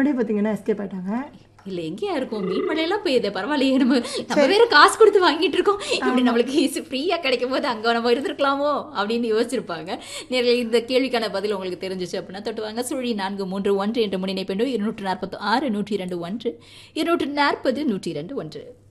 முன்னாடியே பாத்தீங்கன்னா எஸ்கேப் ஆயிட்டாங்க. இல்ல எங்கேயா இருக்கும், மீன் மழையெல்லாம் பெய்யுது, பரவாயில்லையே, நம்ம வேற காசு கொடுத்து வாங்கிட்டு இருக்கோம், இப்படி நம்மளுக்கு ஃப்ரீயா கிடைக்கும் போது அங்க நம்ம இருந்திருக்கலாமோ அப்படின்னு யோசிச்சிருப்பாங்க. நேரில் இந்த கேள்விக்கான பதில் உங்களுக்கு தெரிஞ்சிச்சு அப்படின்னா தொட்டுவாங்க 0431 என்ற முன்னிணைப்பெண்டோ 246 102 1 240 102 1.